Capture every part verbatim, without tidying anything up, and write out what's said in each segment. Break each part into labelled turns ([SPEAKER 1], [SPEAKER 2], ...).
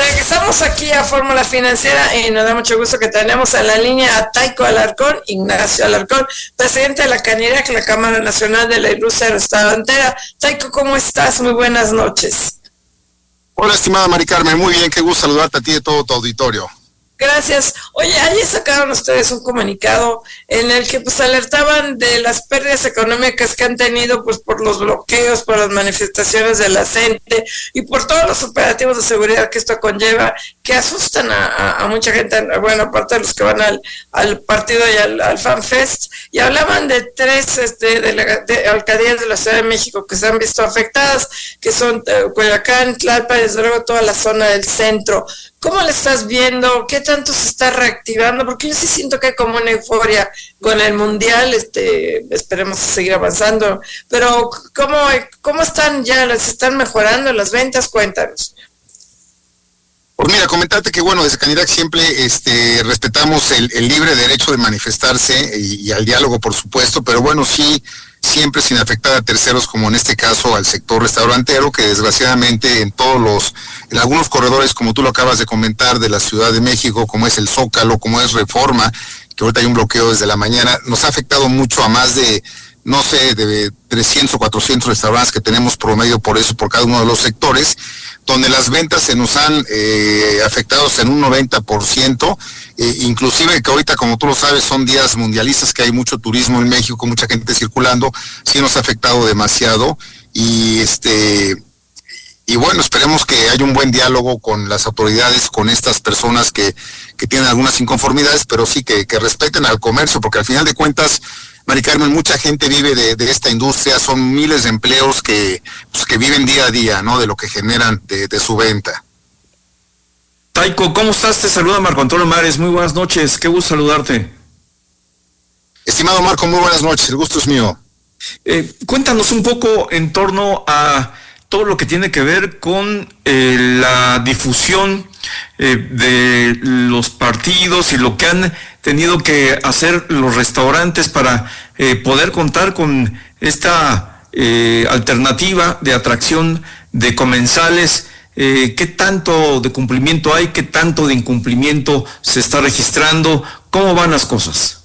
[SPEAKER 1] Regresamos aquí a Fórmula Financiera y nos da mucho gusto que tenemos a la línea a Taico Alarcón, Ignacio Alarcón, presidente de la CANIRAC, la Cámara Nacional de la Industria Restaurantera. Taico, ¿cómo estás? Muy buenas noches.
[SPEAKER 2] Hola, estimada Mari Carmen, muy bien, qué gusto saludarte a ti y a todo tu auditorio.
[SPEAKER 1] Gracias. Oye, ayer sacaron ustedes un comunicado en el que pues alertaban de las pérdidas económicas que han tenido pues por los bloqueos, por las manifestaciones de la gente y por todos los operativos de seguridad que esto conlleva, que asustan a, a, a mucha gente, bueno, aparte de los que van al, al partido y al, al FanFest, y hablaban de tres este, de, la, de alcaldías de la Ciudad de México que se han visto afectadas, que son uh, Coyoacán, Tlalpan y desde luego toda la zona del centro. ¿Cómo le estás viendo? ¿Qué tanto se está reactivando? Porque yo sí siento que hay como una euforia con el Mundial, este, esperemos seguir avanzando, pero ¿cómo, cómo están ya? ¿Las están mejorando las ventas? Cuéntanos.
[SPEAKER 2] Pues mira, comentarte que bueno, desde CANIRAC siempre este, respetamos el, el libre derecho de manifestarse y, y al diálogo, por supuesto, pero bueno, sí, siempre sin afectar a terceros, como en este caso al sector restaurantero, que desgraciadamente en todos los, en algunos corredores, como tú lo acabas de comentar, de la Ciudad de México, como es el Zócalo, como es Reforma, que ahorita hay un bloqueo desde la mañana, nos ha afectado mucho a más de, no sé, de trescientos o cuatrocientos restaurantes que tenemos promedio por eso, por cada uno de los sectores, donde las ventas se nos han eh, afectado en un noventa por ciento, eh, inclusive que ahorita, como tú lo sabes, son días mundialistas, que hay mucho turismo en México, mucha gente circulando, sí nos ha afectado demasiado, y este y bueno, esperemos que haya un buen diálogo con las autoridades, con estas personas que, que tienen algunas inconformidades, pero sí que, que respeten al comercio, porque al final de cuentas, Mari Carmen, mucha gente vive de, de esta industria, son miles de empleos que, pues, que viven día a día, ¿no? De lo que generan de, de su venta.
[SPEAKER 3] Taico, ¿cómo estás? Te saluda Marco Antonio Mares, muy buenas noches, qué gusto saludarte.
[SPEAKER 2] Estimado Marco, muy buenas noches, el gusto es mío.
[SPEAKER 3] Eh, cuéntanos un poco en torno a todo lo que tiene que ver con eh, la difusión eh, de los partidos y lo que han tenido que hacer los restaurantes para eh, poder contar con esta eh, alternativa de atracción de comensales. Eh, ¿Qué tanto de cumplimiento hay? ¿Qué tanto de incumplimiento se está registrando? ¿Cómo van las cosas?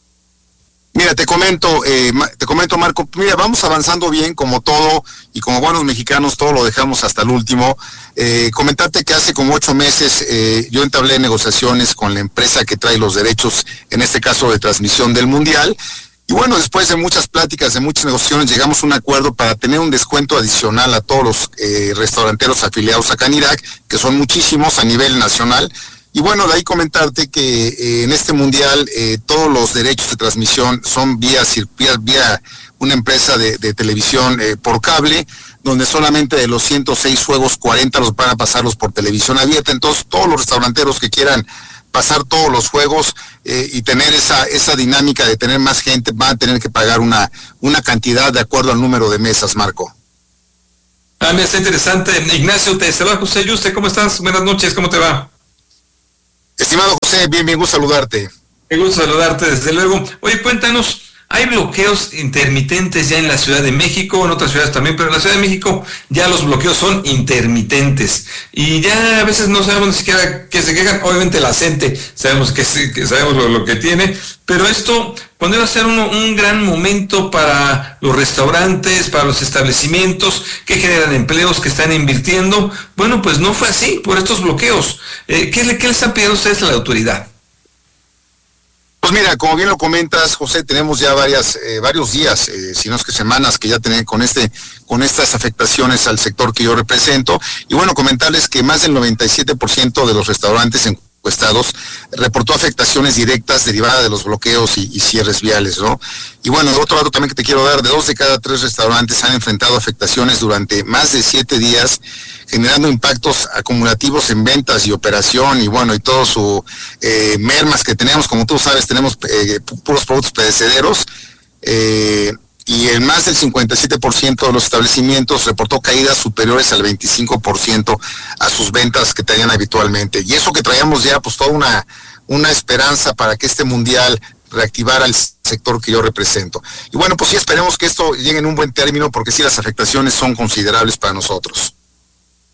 [SPEAKER 2] Mira, te comento, eh, te comento Marco, mira, vamos avanzando bien como todo, y como buenos mexicanos todo lo dejamos hasta el último. Eh, comentarte que hace como ocho meses eh, yo entablé negociaciones con la empresa que trae los derechos, en este caso de transmisión del Mundial, y bueno, después de muchas pláticas, de muchas negociaciones, llegamos a un acuerdo para tener un descuento adicional a todos los eh, restauranteros afiliados a CANIRAC, que son muchísimos a nivel nacional. Y bueno, de ahí comentarte que eh, en este mundial eh, todos los derechos de transmisión son vía, vía, vía una empresa de, de televisión eh, por cable, donde solamente de los ciento seis juegos, cuarenta los van a pasarlos por televisión abierta. Entonces todos los restauranteros que quieran pasar todos los juegos eh, y tener esa esa dinámica de tener más gente, van a tener que pagar una, una cantidad de acuerdo al número de mesas, Marco.
[SPEAKER 4] Ah, mira, está interesante. Ignacio, te saluda José Yuste, ¿cómo estás? Buenas noches, ¿cómo te va?
[SPEAKER 2] Estimado José, bien, bien, gusto saludarte.
[SPEAKER 4] Me gusta saludarte, desde luego. Oye, cuéntanos, hay bloqueos intermitentes ya en la Ciudad de México, en otras ciudades también, pero en la Ciudad de México ya los bloqueos son intermitentes. Y ya a veces no sabemos ni siquiera qué se quejan, obviamente la gente, sabemos que, que sabemos lo, lo que tiene, pero esto, cuando iba a ser un, un gran momento para los restaurantes, para los establecimientos que generan empleos, que están invirtiendo, bueno, pues no fue así por estos bloqueos. Eh, ¿qué, ¿Qué le están pidiendo ustedes a la autoridad?
[SPEAKER 2] Pues mira, como bien lo comentas, José, tenemos ya varias, eh, varios días, eh, si no es que semanas, que ya tenemos con este, con estas afectaciones al sector que yo represento. Y bueno, comentarles que más del noventa y siete por ciento de los restaurantes encuestados reportó afectaciones directas derivadas de los bloqueos y, y cierres viales, ¿no? Y bueno, de otro lado también que te quiero dar, de dos de cada tres restaurantes han enfrentado afectaciones durante más de siete días, generando impactos acumulativos en ventas y operación, y bueno, y todo su eh, mermas que tenemos, como tú sabes, tenemos eh, puros productos perecederos, eh, y en más del cincuenta y siete por ciento de los establecimientos reportó caídas superiores al veinticinco por ciento a sus ventas que tenían habitualmente. Y eso que traíamos ya, pues toda una, una esperanza para que este mundial reactivara el sector que yo represento. Y bueno, pues sí, esperemos que esto llegue en un buen término, porque sí, las afectaciones son considerables para nosotros.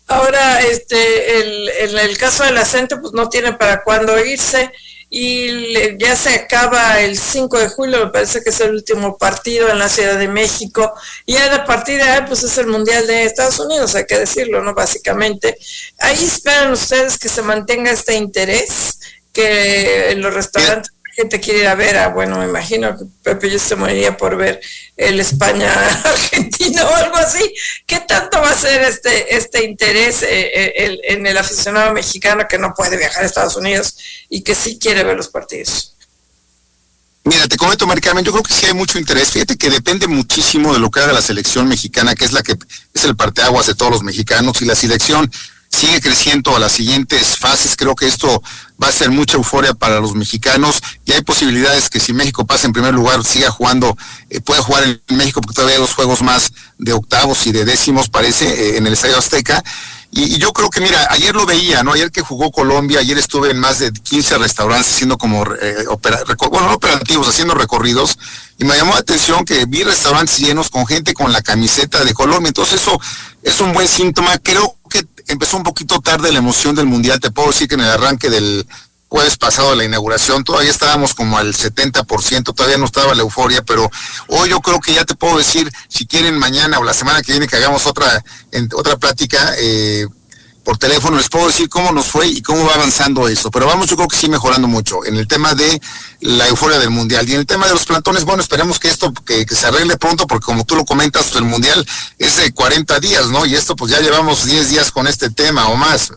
[SPEAKER 1] Ahora, este, el, en el caso de la gente, pues no tiene para cuándo irse, y le, ya se acaba el cinco de julio, me parece que es el último partido en la Ciudad de México, y ya a partir de ahí, pues es el Mundial de Estados Unidos, hay que decirlo, ¿no? Básicamente, ahí esperan ustedes que se mantenga este interés, que en los restaurantes la gente quiere ir a ver, a, bueno, me imagino que Pepe yo se moriría por ver el España-Argentina o algo así. ¿Qué tanto va a ser este este interés eh, el, en el aficionado mexicano que no puede viajar a Estados Unidos y que sí quiere ver los partidos?
[SPEAKER 2] Mira, te comento, Mari Carmen, yo creo que sí hay mucho interés. Fíjate que depende muchísimo de lo que haga la selección mexicana, que es la que es el parteaguas de todos los mexicanos, y la selección sigue creciendo a las siguientes fases. Creo que esto va a ser mucha euforia para los mexicanos, y hay posibilidades que si México pasa en primer lugar, siga jugando, eh, puede jugar en México, porque todavía hay dos juegos más de octavos y de décimos, parece, eh, en el Estadio Azteca. Y, y yo creo que, mira, ayer lo veía, ¿no? Ayer que jugó Colombia, ayer estuve en más de quince restaurantes haciendo como, eh, opera, bueno, no operativos, haciendo recorridos, y me llamó la atención que vi restaurantes llenos con gente con la camiseta de Colombia. Entonces eso es un buen síntoma. Creo que empezó un poquito tarde la emoción del Mundial. Te puedo decir que en el arranque del jueves pasado de la inauguración todavía estábamos como al setenta por ciento, todavía no estaba la euforia, pero hoy yo creo que ya te puedo decir, si quieren mañana o la semana que viene que hagamos otra en, otra plática eh, por teléfono, les puedo decir cómo nos fue y cómo va avanzando eso. Pero vamos, yo creo que sí mejorando mucho en el tema de la euforia del Mundial. Y en el tema de los plantones, bueno, esperemos que esto que, que se arregle pronto, porque como tú lo comentas, el Mundial es de cuarenta días, ¿no? Y esto pues ya llevamos diez días con este tema o más.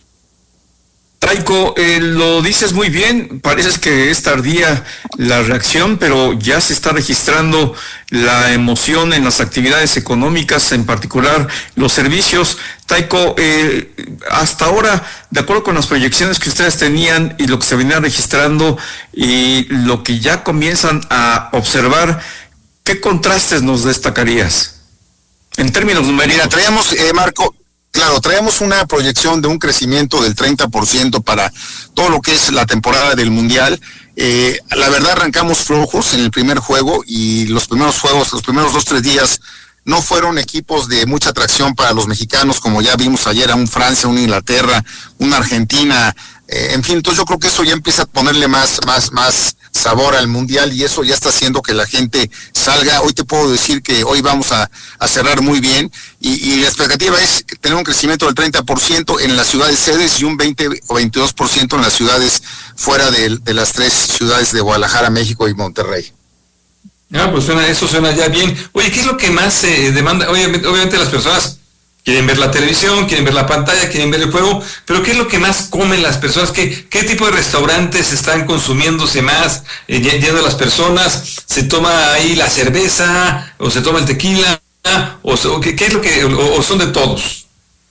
[SPEAKER 3] Traico, eh, lo dices muy bien, parece que es tardía la reacción, pero ya se está registrando la emoción en las actividades económicas, en particular los servicios. Traico, eh, hasta ahora, de acuerdo con las proyecciones que ustedes tenían y lo que se venía registrando y lo que ya comienzan a observar, ¿qué contrastes nos destacarías en términos numéricos?
[SPEAKER 2] Mira, traíamos, eh, Marco, claro, traemos una proyección de un crecimiento del treinta por ciento para todo lo que es la temporada del Mundial. Eh, la verdad, arrancamos flojos en el primer juego, y los primeros juegos, los primeros dos, tres días, no fueron equipos de mucha atracción para los mexicanos, como ya vimos ayer a un Francia, una Inglaterra, una Argentina, eh, en fin. Entonces yo creo que eso ya empieza a ponerle más, más, más sabor al Mundial, y eso ya está haciendo que la gente salga. Hoy te puedo decir que hoy vamos a, a cerrar muy bien, y, y la expectativa es tener un crecimiento del treinta por ciento en las ciudades sedes y un veinte o veintidós por ciento en las ciudades fuera de, de las tres ciudades de Guadalajara, México y Monterrey.
[SPEAKER 4] Ah, pues suena, eso suena ya bien. Oye, ¿qué es lo que más se eh, demanda? Obviamente, obviamente las personas quieren ver la televisión, quieren ver la pantalla, quieren ver el juego, pero ¿qué es lo que más comen las personas? ¿Qué, qué tipo de restaurantes están consumiéndose más, eh, yendo a las personas? ¿Se toma ahí la cerveza, o se toma el tequila, o, o ¿qué, qué es lo que, o, o son de todos?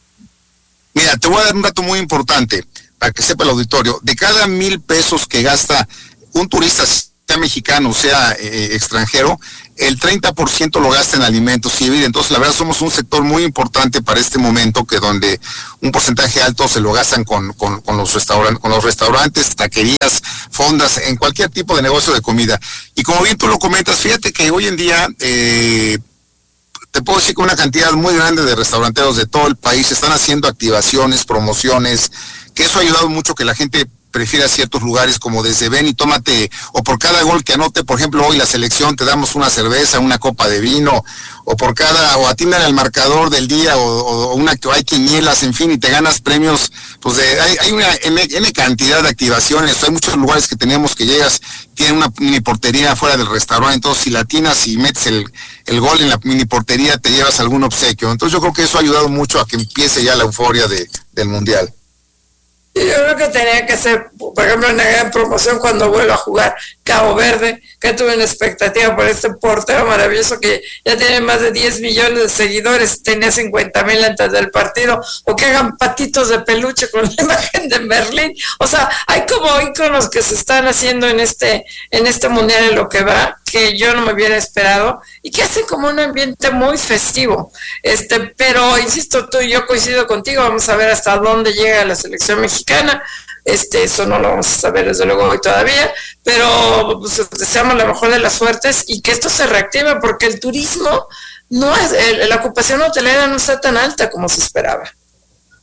[SPEAKER 2] Mira, te voy a dar un dato muy importante para que sepa el auditorio. De cada mil pesos que gasta un turista, sea mexicano, sea eh, extranjero, el treinta por ciento lo gasta en alimentos y bebida. Entonces, la verdad, somos un sector muy importante para este momento, que donde un porcentaje alto se lo gastan con, con, con los restaurantes, con los restaurantes, taquerías, fondas, en cualquier tipo de negocio de comida. Y como bien tú lo comentas, fíjate que hoy en día, eh, te puedo decir que una cantidad muy grande de restauranteros de todo el país están haciendo activaciones, promociones, que eso ha ayudado mucho que la gente prefiera ciertos lugares, como desde ven y tómate, o por cada gol que anote, por ejemplo, hoy la selección, te damos una cerveza, una copa de vino, o por cada, o atiendan el marcador del día, o, o una, hay quinielas, en fin, y te ganas premios, pues de, hay, hay una N, N cantidad de activaciones. Hay muchos lugares que tenemos que llegas, tienen una mini portería fuera del restaurante, entonces si latinas y metes el, el gol en la mini portería, te llevas algún obsequio. Entonces yo creo que eso ha ayudado mucho a que empiece ya la euforia de, del Mundial.
[SPEAKER 1] Yo creo que tenía que ser, por ejemplo, una gran promoción cuando vuelva a jugar Cabo Verde, que tuve una expectativa por este portero maravilloso que ya tiene más de diez millones de seguidores, tenía cincuenta mil antes del partido, o que hagan patitos de peluche con la imagen de Berlín. O sea, hay como íconos que se están haciendo en este, en este mundial en lo que va, que yo no me hubiera esperado, y que hace como un ambiente muy festivo. Este, pero insisto, tú y yo coincido contigo, vamos a ver hasta dónde llega la selección mexicana. Este, eso no lo vamos a saber desde luego hoy todavía, pero pues, deseamos la mejor de las suertes y que esto se reactive, porque el turismo no es, el, la ocupación hotelera no está tan alta como se esperaba.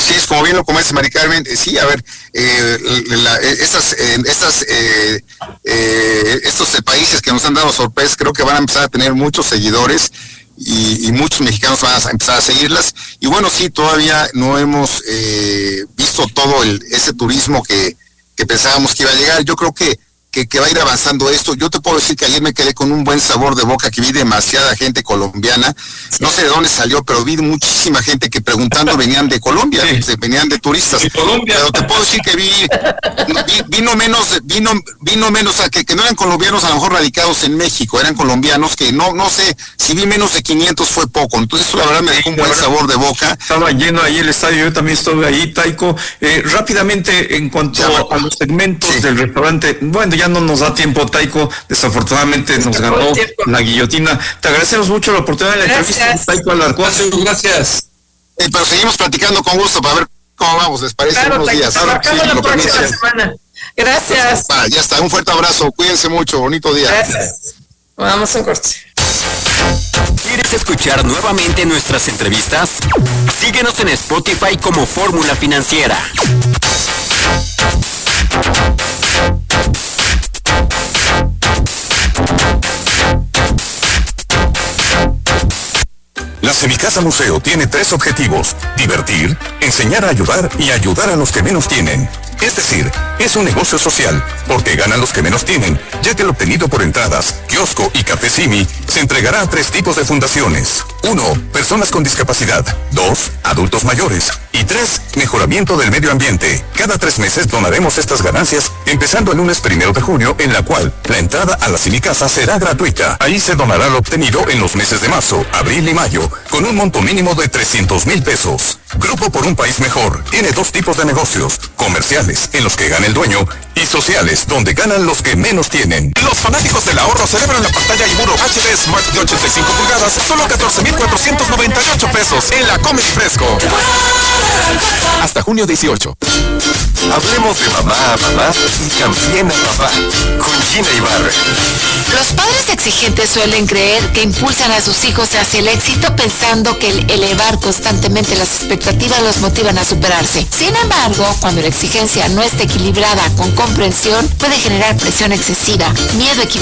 [SPEAKER 2] Así es, como bien lo comenta Mari Carmen, eh, sí, a ver, eh, la, estas, eh, estas, eh, eh, estos eh, países que nos han dado sorpresas, creo que van a empezar a tener muchos seguidores y, y muchos mexicanos van a empezar a seguirlas. Y bueno, sí, todavía no hemos eh, visto todo el, ese turismo que, que pensábamos que iba a llegar. Yo creo que Que, que va a ir avanzando esto. Yo te puedo decir que ayer me quedé con un buen sabor de boca, que vi demasiada gente colombiana, no sé de dónde salió, pero vi muchísima gente que preguntando venían de Colombia, sí. venían de turistas, pero te puedo decir que vi, vi vino menos, vino, vino menos, a que, que no eran colombianos a lo mejor radicados en México, eran colombianos que no, no sé, si vi menos de quinientos fue poco, entonces eso la verdad me dejó un buen sabor de boca.
[SPEAKER 3] Estaba lleno ahí el estadio, yo también estuve ahí, Taiko. Eh, rápidamente, en cuanto ya, a los segmentos sí. del restaurante, bueno, ya no nos da tiempo, Taiko, desafortunadamente nos ganó la guillotina. Te agradecemos mucho la oportunidad de la entrevista, Taiko Alarcón.
[SPEAKER 4] Gracias.
[SPEAKER 2] Eh, pero seguimos platicando con gusto para ver cómo vamos, ¿les parece?
[SPEAKER 1] Claro,
[SPEAKER 2] unos días.
[SPEAKER 1] Ahora, sí, la próxima semana. Gracias.
[SPEAKER 2] Ah, ya está, un fuerte abrazo, cuídense mucho, bonito día.
[SPEAKER 1] Gracias. Vamos a corte.
[SPEAKER 5] ¿Quieres escuchar nuevamente nuestras entrevistas? Síguenos en Spotify como Fórmula Financiera.
[SPEAKER 6] La Semicasa Museo tiene tres objetivos: divertir, enseñar a ayudar y ayudar a los que menos tienen. Es decir, es un negocio social, porque ganan los que menos tienen, ya que el obtenido por entradas, kiosco y Café Simi se entregará a tres tipos de fundaciones. Uno, personas con discapacidad. Dos, adultos mayores. Y tres, mejoramiento del medio ambiente. Cada tres meses donaremos estas ganancias, empezando el lunes primero de junio, en la cual la entrada a la Semicasa será gratuita. Ahí se donará lo obtenido en los meses de marzo, abril y mayo, con un monto mínimo de trescientos mil pesos. Grupo por un País Mejor tiene dos tipos de negocios: comerciales, en los que gana el dueño, y sociales, donde ganan los que menos tienen. Los fanáticos del ahorro celebran la pantalla Iburo H D Smart de ochenta y cinco pulgadas, solo catorce mil cuatrocientos noventa y ocho pesos en la Comedy Fresco. Hasta junio dieciocho. Hablemos de mamá a mamá y también a papá, con Gina Ibarra.
[SPEAKER 7] Los padres exigentes suelen creer que impulsan a sus hijos hacia el éxito, pensando que el elevar constantemente las expectativas los motivan a superarse. Sin embargo, cuando la exigencia no está equilibrada con comprensión, puede generar presión excesiva, miedo equivocado